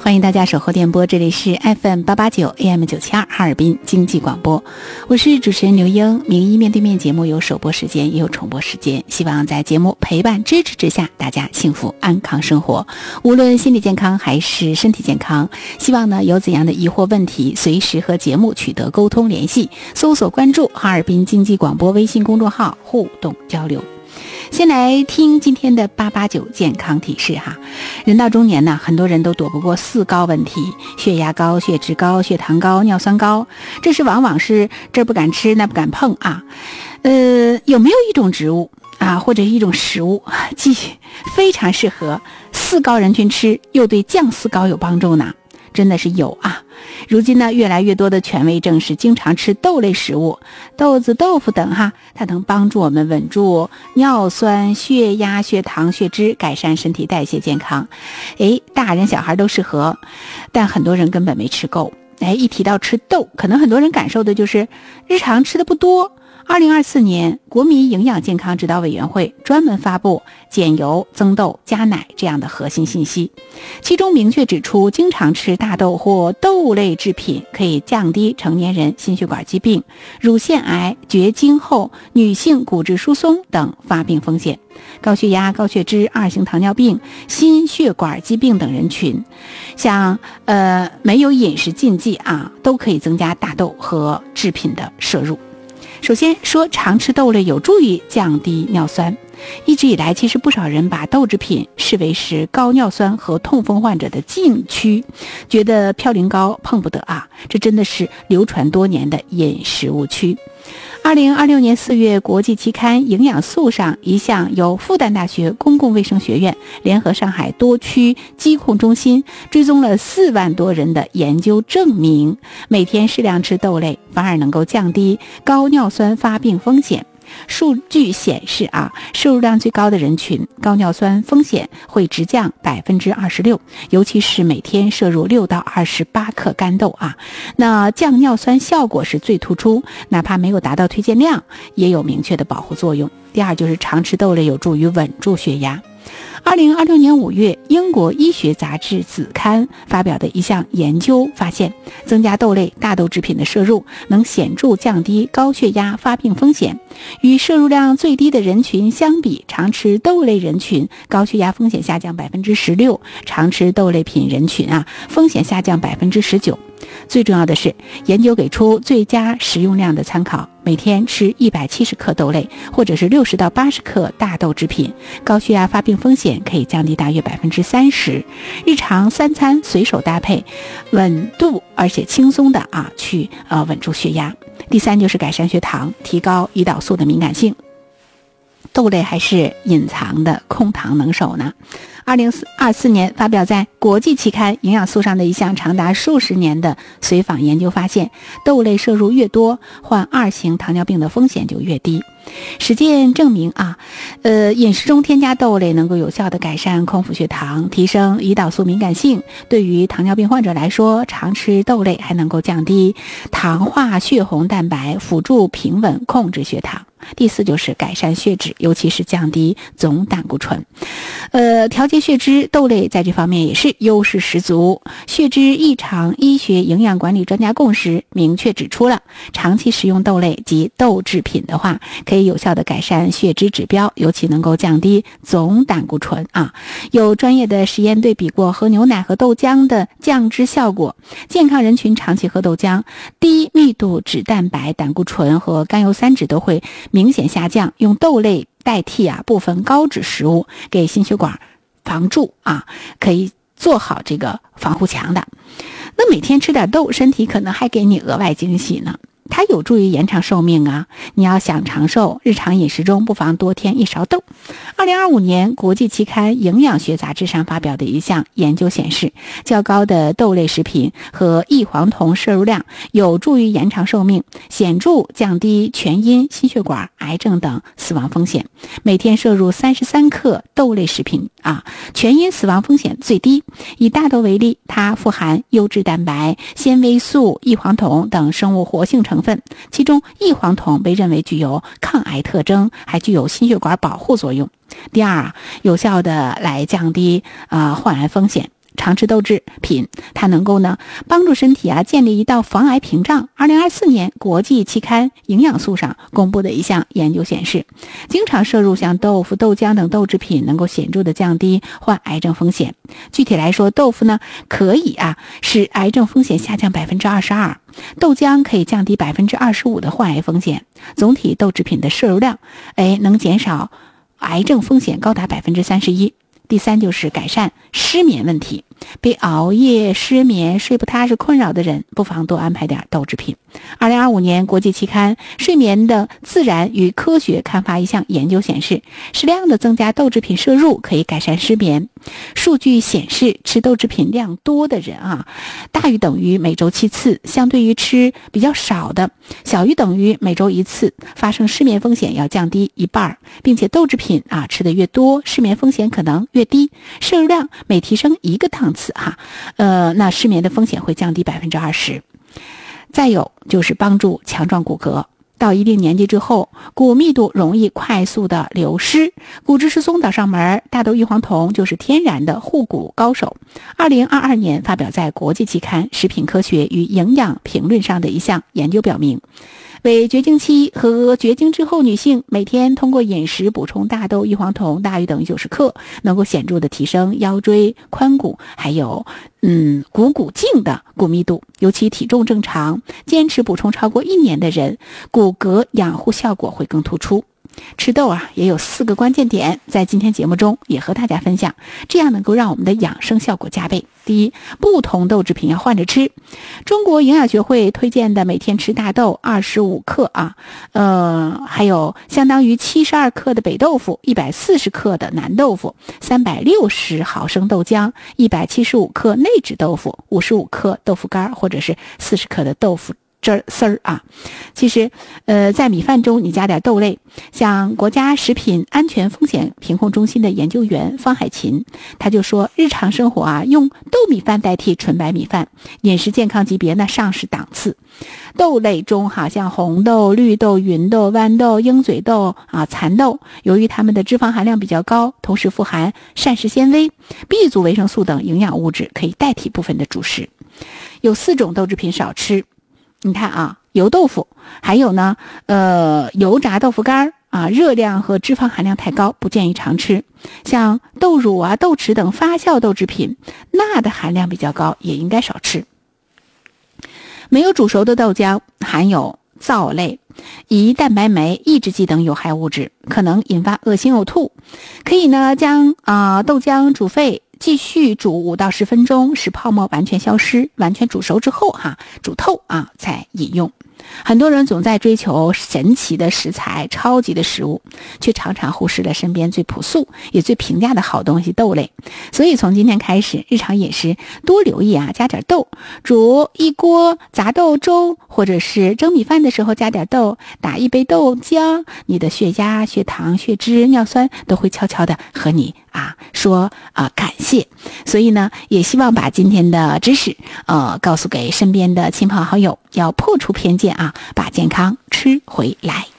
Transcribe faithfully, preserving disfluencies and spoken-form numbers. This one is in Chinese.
欢迎大家守候电波，这里是 F M 八八九 A M 九七二哈尔滨经济广播，我是主持人刘英。名医面对面节目有首播时间也有重播时间，希望在节目陪伴支持之下，大家幸福安康生活，无论心理健康还是身体健康。希望呢有怎样的疑惑问题，随时和节目取得沟通联系，搜索关注哈尔滨经济广播微信公众号互动交流。先来听今天的八八九健康提示哈。人到中年呢，很多人都躲不过四高问题：血压高、血脂高、血糖高、尿酸高。这是往往是这不敢吃那不敢碰啊。呃，有没有一种植物啊，或者一种食物，既非常适合四高人群吃，又对降四高有帮助呢？真的是有啊！如今呢，越来越多的权威证实，经常吃豆类食物，豆子、豆腐等哈，它能帮助我们稳住尿酸、血压、血糖、血脂，改善身体代谢健康。诶，大人小孩都适合，但很多人根本没吃够。哎，一提到吃豆，可能很多人感受的就是日常吃的不多。二零二四年，国民营养健康指导委员会专门发布减油、增豆、加奶这样的核心信息，其中明确指出，经常吃大豆或豆类制品可以降低成年人心血管疾病、乳腺癌、绝经后女性骨质疏松等发病风险，高血压、高血脂、二型糖尿病、心血管疾病等人群，像呃没有饮食禁忌啊，都可以增加大豆和制品的摄入。首先说，常吃豆类有助于降低尿酸。一直以来，其实不少人把豆制品视为是高尿酸和痛风患者的禁区，觉得嘌呤高碰不得啊，这真的是流传多年的饮食误区。二零二六年四月，国际期刊《营养素》上一项由复旦大学公共卫生学院联合上海多区疾控中心追踪了四万多人的研究证明，每天适量吃豆类反而能够降低高尿酸发病风险。数据显示啊，摄入量最高的人群高尿酸风险会直降百分之二十六，尤其是每天摄入六到二十八克干豆啊，那降尿酸效果是最突出，哪怕没有达到推荐量，也有明确的保护作用。第二就是常吃豆类有助于稳住血压。二零二六年五月，英国医学杂志子刊发表的一项研究发现，增加豆类、大豆制品的摄入能显著降低高血压发病风险。与摄入量最低的人群相比，常吃豆类人群高血压风险下降百分之十六，常吃豆类品人群啊，风险下降百分之十九。最重要的是，研究给出最佳食用量的参考，每天吃一百七十克豆类，或者是六十到八十克大豆制品，高血压发病风险可以降低大约百分之三十。日常三餐随手搭配，稳度而且轻松的啊去呃稳住血压。第三就是改善血糖，提高胰岛素的敏感性。豆类还是隐藏的控糖能手呢。二零二四年发表在国际期刊《营养素》上的一项长达数十年的随访研究发现，豆类摄入越多，患二型糖尿病的风险就越低。实践证明啊，呃，饮食中添加豆类能够有效的改善空腹血糖，提升胰岛素敏感性。对于糖尿病患者来说，常吃豆类还能够降低糖化血红蛋白，辅助平稳控制血糖。第四就是改善血脂，尤其是降低总胆固醇。呃，调节血脂，豆类在这方面也是优势十足。血脂异常医学营养管理专家共识明确指出了，长期食用豆类及豆制品的话，可以有效的改善血脂指标，尤其能够降低总胆固醇啊。有专业的实验对比过喝牛奶和豆浆的降脂效果，健康人群长期喝豆浆，低密度脂蛋白、胆固醇和甘油三酯都会明显下降。用豆类代替啊部分高脂食物，给心血管防蛀啊，可以做好这个防护墙的。那每天吃点豆，身体可能还给你额外惊喜呢。它有助于延长寿命啊！你要想长寿，日常饮食中不妨多添一勺豆。二零二五年，国际期刊《营养学杂志》上发表的一项研究显示，较高的豆类食品和异黄酮摄入量有助于延长寿命，显著降低全因心血管癌症等死亡风险。每天摄入三十三克豆类食品啊，全因死亡风险最低。以大豆为例，它富含优质蛋白、纤维素、异黄酮等生物活性成分，其中异黄酮被认为具有抗癌特征，还具有心血管保护作用。第二啊，有效的来降低啊、呃、患癌风险。 常吃豆制品，它能够呢帮助身体啊建立一道防癌屏障。二零二四年国际期刊营养素上公布的一项研究显示，经常摄入像豆腐、豆浆等豆制品能够显著的降低患癌症风险。具体来说，豆腐呢可以啊使癌症风险下降百分之二十二，豆浆可以降低百分之二十五的患癌风险。总体豆制品的摄入量，哎，能减少癌症风险高达百分之三十一。第三就是改善失眠问题，被熬夜、失眠、睡不踏实困扰的人，不妨多安排点豆制品。二零二五年国际期刊《睡眠的自然与科学》刊发一项研究显示，适量的增加豆制品摄入可以改善失眠。数据显示，吃豆制品量多的人啊，大于等于每周七次，相对于吃比较少的，小于等于每周一次，发生失眠风险要降低一半，并且豆制品啊吃的越多，失眠风险可能越低。摄入量每提升一个档次哈，呃，那失眠的风险会降低百分之二十。再有就是帮助强壮骨骼。到一定年纪之后，骨密度容易快速的流失，骨质疏松找上门，大豆异黄酮就是天然的护骨高手。二零二二年发表在国际期刊《食品科学与营养评论》上的一项研究表明，为绝经期和绝经之后女性每天通过饮食补充大豆异黄酮大于等于九十克，能够显著的提升腰椎、髋骨还有嗯股骨颈的骨密度。尤其体重正常，坚持补充超过一年的人，骨骼养护效果会更突出。吃豆啊也有四个关键点，在今天节目中也和大家分享，这样能够让我们的养生效果加倍。第一，不同豆制品要换着吃。中国营养学会推荐的每天吃大豆二十五克啊，呃，还有相当于七十二克的北豆腐，一百四十克的南豆腐，三百六十毫升豆浆，一百七十五克内酯豆腐，五十五克豆腐干，或者是四十克的豆腐汁儿丝儿啊。其实呃，在米饭中你加点豆类，像国家食品安全风险评控中心的研究员方海琴他就说，日常生活啊用豆米饭代替纯白米饭，饮食健康级别呢上是档次。豆类中哈，像红豆、绿豆、芸豆、豌豆、鹰嘴豆啊、蚕豆，由于它们的脂肪含量比较高，同时富含膳食纤维、B 族维生素等营养物质，可以代替部分的主食。有四种豆制品少吃，你看啊，油豆腐，还有呢，呃，油炸豆腐干啊，热量和脂肪含量太高，不建议常吃。像豆乳啊、豆豉等发酵豆制品，钠的含量比较高，也应该少吃。没有煮熟的豆浆含有皂类、胰蛋白酶抑制剂等有害物质，可能引发恶心呕吐。可以呢将啊、呃、豆浆煮沸，继续煮五到十分钟，使泡沫完全消失，完全煮熟之后哈，煮透啊再饮用。很多人总在追求神奇的食材、超级的食物，却常常忽视了身边最朴素也最平价的好东西豆类。所以从今天开始，日常饮食多留意啊，加点豆，煮一锅杂豆粥，或者是蒸米饭的时候加点豆，打一杯豆浆，你的血压、血糖、血脂、尿酸都会悄悄的和你啊说啊感谢。所以呢，也希望把今天的知识呃告诉给身边的亲朋好友，要破除偏见啊，把健康吃回来。